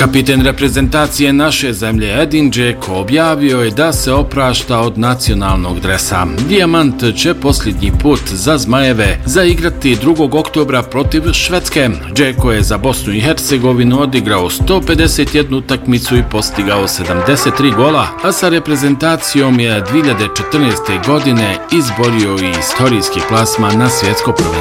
Kapiten reprezentacije naše zemlje Edin Dzeko objavio je da se oprašta od nacionalnog dresa. Dijamant će posljednji put za Zmajeve zaigrati 2. oktobra protiv Švedske. Dzeko je za Bosnu i Hercegovinu odigrao 151 utakmicu i postigao 73 gola, a sa reprezentacijom je 2014. godine izborio i istorijski plasman na svjetsko prvenstvo